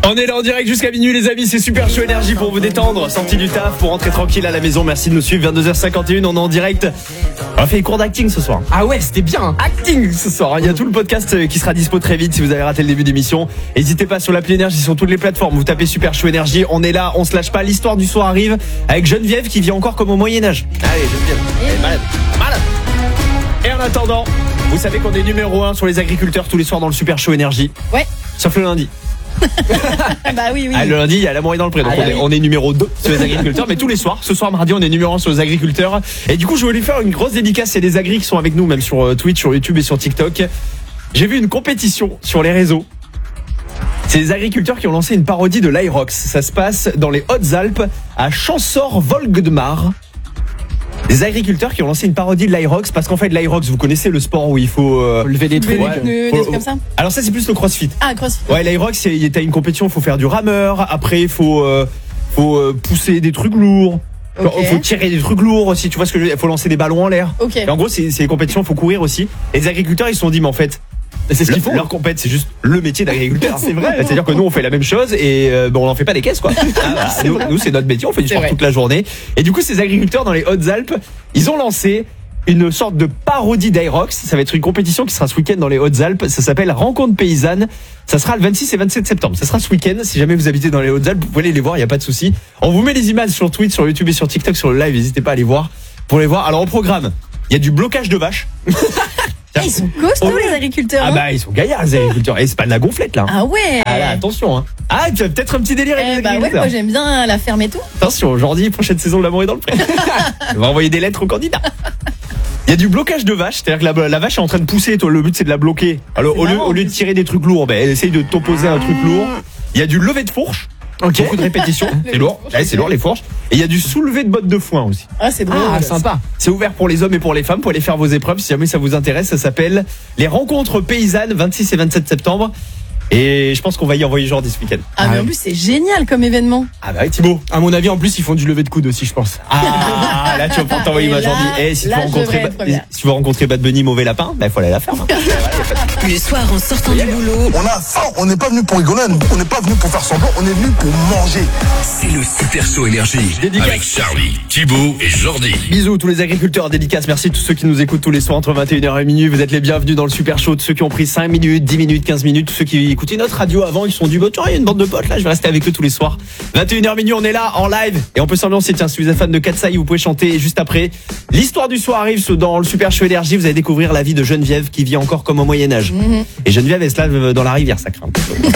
On est là en direct jusqu'à minuit les amis, c'est Super Show Énergie pour vous détendre, sortie du taf, pour rentrer tranquille à la maison, merci de nous suivre, 22h51, on est en direct. On a fait les cours d'acting ce soir. Ah ouais, c'était bien. Acting ce soir, il y a tout le podcast qui sera dispo très vite si vous avez raté le début d'émission. N'hésitez pas sur l'appli Énergie, sur toutes les plateformes, vous tapez Super Show Énergie, on est là, on se lâche pas, l'histoire du soir arrive avec Geneviève qui vit encore comme au Moyen-Âge. Allez Geneviève, elle est malade. Et en attendant, vous savez qu'on est numéro 1 sur les agriculteurs tous les soirs dans le Super Show Énergie. Ouais. Sauf le lundi. Bah oui. Ah, le lundi, il y a la moitié dans le pré. Donc on est numéro 2 sur les agriculteurs. Mais tous les soirs, ce soir mardi, on est numéro 1 sur les agriculteurs. Et du coup, je voulais faire une grosse dédicace. Il y a des agris qui sont avec nous, même sur Twitch, sur YouTube et sur TikTok. J'ai vu une compétition sur les réseaux. C'est des agriculteurs qui ont lancé une parodie de l'Aerox. Ça se passe dans les Hautes-Alpes, à Champsaur-Volgdemar. Des agriculteurs qui ont lancé une parodie de l'Aerox parce qu'en fait l'Aerox, vous connaissez le sport où il faut lever des trucs, des trucs comme ça. Alors ça c'est plus le CrossFit. Ah, CrossFit. Ouais, l'Aerox, il y a une compétition, il faut faire du rameur, après il faut pousser des trucs lourds. Okay. Il faut tirer des trucs lourds aussi, tu vois ce que je veux dire, il faut lancer des ballons en l'air. Ok. Et en gros, c'est des compétitions, il faut courir aussi. Et les agriculteurs, ils se sont dit mais en fait, c'est ce qu'ils font. Leur compète, c'est juste le métier d'agriculteur. C'est vrai. C'est-à-dire que nous, on fait la même chose et on n'en fait pas des caisses, quoi. Nous, c'est notre métier, on fait du sport toute la journée. Et du coup, ces agriculteurs dans les Hautes-Alpes, ils ont lancé une sorte de parodie d'Aerox. Ça va être une compétition qui sera ce week-end dans les Hautes-Alpes. Ça s'appelle Rencontre Paysanne. Ça sera le 26 et 27 septembre. Ça sera ce week-end. Si jamais vous habitez dans les Hautes-Alpes, vous pouvez aller les voir, il n'y a pas de souci. On vous met les images sur Twitch, sur YouTube et sur TikTok, sur le live. N'hésitez pas à aller voir pour les voir. Alors, au programme, il y a du blocage de vaches. Ils sont costauds les agriculteurs. Ah bah ils sont gaillards les agriculteurs. Et c'est pas de la gonflette là. Ah ouais. Ah là, attention hein. Ah tu as peut-être un petit délire avec les bah ouais, agriculteurs. moi j'aime bien la ferme et tout. Attention, aujourd'hui, prochaine saison de l'amour est dans le pré. On va envoyer des lettres aux candidats. Il y a du blocage de vache, c'est-à-dire que la vache est en train de pousser, toi, le but c'est de la bloquer. Alors au lieu de tirer des trucs lourds, elle essaye de t'opposer un truc lourd. Il y a du lever de fourche. Okay. Beaucoup de répétitions, c'est lourd. Ouais, c'est lourd les fourches. Et il y a du soulevé de bottes de foin aussi. Ah c'est drôle. Ah sympa. C'est ouvert pour les hommes et pour les femmes. Pour aller faire vos épreuves si jamais ça vous intéresse. Ça s'appelle les rencontres paysannes 26 et 27 septembre. Et je pense qu'on va y envoyer Jordi ce week-end. Ah mais en plus c'est génial comme événement. Ah bah ouais, Thibaut. À mon avis en plus ils font du lever de coude aussi je pense. Ah là tu vas pouvoir t'envoyer ma Jordi. Et si tu veux rencontrer Bad Bunny mauvais lapin, bah il faut aller à la ferme. Le soir en sortant du boulot. On a faim, on n'est pas venu pour rigoler, on n'est pas venu pour faire semblant, on est venu pour manger. C'est le Super Show Énergie Dédicace. avec Charlie, Thibaut et Jordi. Bisous tous les agriculteurs, dédicaces, merci à tous ceux qui nous écoutent tous les soirs entre 21h et minuit. Vous êtes les bienvenus dans le Super Show, tous ceux qui ont pris 5 minutes, 10 minutes, 15 minutes, tous ceux qui écoutaient notre radio avant, ils se sont dit, tiens, il y a une bande de potes là, je vais rester avec eux tous les soirs. 21h minuit, on est là en live et on peut s'ambiancer. Tiens, si vous êtes fan de Katsai, vous pouvez chanter juste après. L'histoire du soir arrive dans le Super Show Énergie, vous allez découvrir la vie de Geneviève qui vit encore comme au Moyen-Âge. Et Geneviève, elle se lave dans la rivière, ça craint.